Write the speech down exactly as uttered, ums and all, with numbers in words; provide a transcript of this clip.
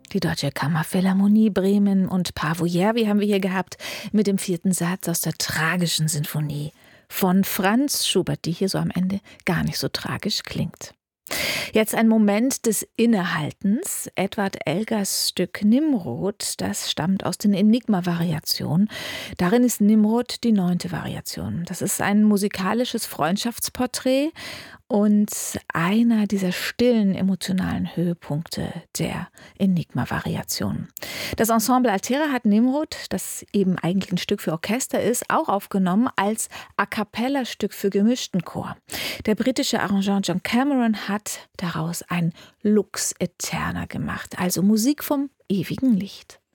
Die Deutsche Kammerphilharmonie Bremen und Paavo Järvi haben wir hier gehabt mit dem vierten Satz aus der tragischen Sinfonie von Franz Schubert, die hier so am Ende gar nicht so tragisch klingt. Jetzt ein Moment des Innehaltens. Edward Elgars Stück Nimrod, das stammt aus den Enigma-Variationen. Darin ist Nimrod die neunte Variation. Das ist ein musikalisches Freundschaftsporträt und einer dieser stillen emotionalen Höhepunkte der Enigma-Variationen. Das Ensemble Altera hat Nimrod, das eben eigentlich ein Stück für Orchester ist, auch aufgenommen als A-cappella-Stück für gemischten Chor. Der britische Arrangeur John Cameron hat daraus ein Lux Aeterna gemacht, also Musik vom ewigen Licht.